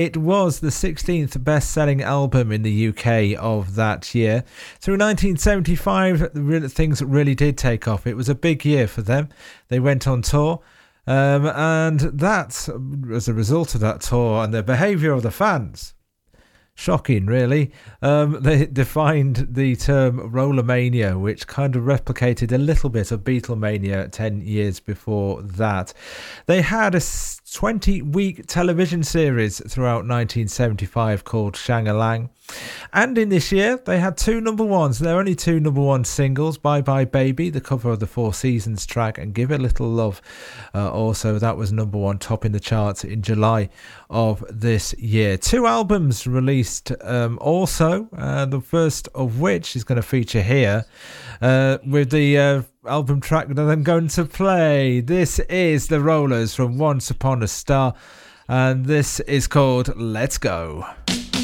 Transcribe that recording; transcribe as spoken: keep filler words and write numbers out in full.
It was the sixteenth best-selling album in the U K of that year. Through nineteen seventy-five, things really did take off. It was a big year for them. They went on tour, um, and that, as a result of that tour and the behaviour of the fans, shocking, really. Um, they defined the term Rollermania, which kind of replicated a little bit of Beatlemania ten years before that. They had a twenty-week television series throughout nineteen seventy-five called Shang-a-Lang. And in this year, they had two number ones. There are only two number one singles, Bye Bye Baby, the cover of the Four Seasons track, and Give It a Little Love. Uh, also, that was number one, topping the charts in July of this year. Two albums released um, also, uh, the first of which is going to feature here uh, with the uh, album track that I'm going to play. This is The Rollers from Once Upon a Star, and this is called Let's Go.